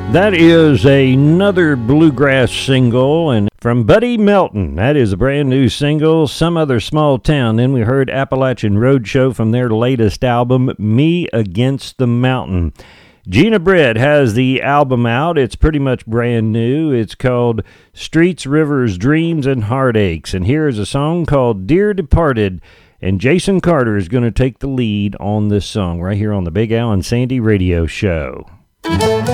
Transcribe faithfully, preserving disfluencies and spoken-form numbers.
That is another bluegrass single, and from Buddy Melton. That is a brand new single, Some Other Small Town. Then we heard Appalachian Roadshow from their latest album, Me Against the Mountain. Gina Britt has the album out. It's pretty much brand new. It's called Streets, Rivers, Dreams, and Heartaches. And here's a song called Dear Departed. And Jason Carter is going to take the lead on this song right here on the Big Al and Sandy Radio Show.